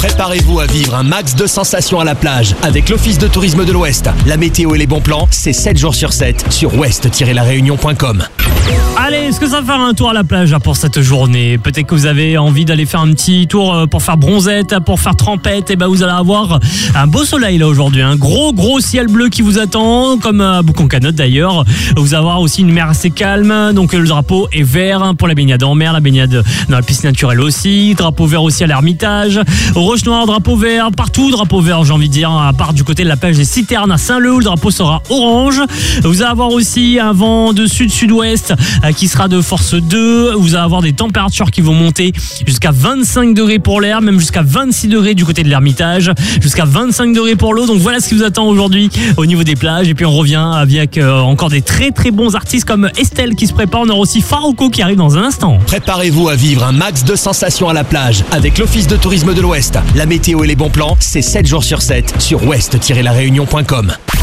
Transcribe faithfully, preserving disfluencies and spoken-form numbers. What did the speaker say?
Préparez-vous à vivre un max de sensations à la plage avec l'Office de tourisme de l'Ouest. La météo et les bons plans, c'est sept jours sur sept sur ouest tiret la réunion point com. Allez, est-ce que ça va faire un tour à la plage là, pour cette journée? Peut-être que vous avez envie d'aller faire un petit tour pour faire bronzette, pour faire trempette. Et ben vous allez avoir un beau soleil là aujourd'hui, un gros gros ciel bleu qui vous attend, comme à Boucan-Canotte d'ailleurs. Vous allez avoir aussi une mer assez calme, donc le drapeau est vert pour la baignade en mer, la baignade dans la piscine naturelle aussi. Drapeau vert aussi à l'Ermitage, Roche Noire, drapeau vert partout, drapeau vert j'ai envie de dire, à part du côté de la plage des Citernes à Saint-Leu où le drapeau sera orange. Vous allez avoir aussi un vent de sud-sud-ouest qui sera de force deux. Vous allez avoir des températures qui vont monter jusqu'à vingt-cinq degrés pour l'air, même jusqu'à vingt-six degrés du côté de l'Ermitage, jusqu'à vingt-cinq degrés pour l'eau. Donc voilà ce qui vous attend aujourd'hui au niveau des plages. Et puis on revient avec euh, encore des très très bons artistes comme Estelle qui se prépare. On aura aussi Farouko qui arrive dans un instant. Préparez-vous à vivre un max de sensations à la plage avec l'Office de tourisme de l'Ouest. La météo et les bons plans, c'est sept jours sur sept sur ouest tiret la réunion point com.